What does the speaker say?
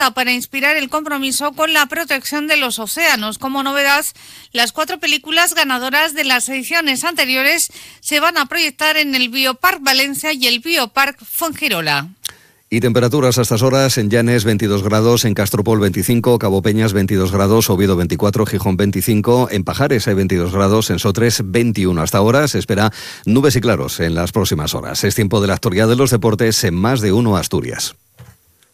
carta para inspirar el compromiso con la protección de los océanos. Como novedad, las 4 películas ganadoras de las ediciones anteriores se van a proyectar en el Bioparc Valencia y el Bioparc Fuengirola. Y temperaturas a estas horas: en Llanes 22 grados, en Castropol 25, Cabo Peñas 22 grados, Oviedo 24, Gijón 25, en Pajares hay 22 grados, en Sotres 21. Hasta ahora se espera nubes y claros en las próximas horas. Es tiempo de la actualidad de los deportes en Más de Uno Asturias.